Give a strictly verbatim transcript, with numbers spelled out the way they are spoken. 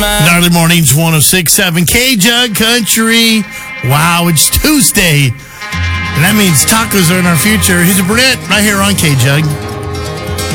Gnarly Mornings, one oh six point seven K-Jug Country. Wow, it's Tuesday. And that means tacos are in our future. Here's a Burnett right here on K-Jug.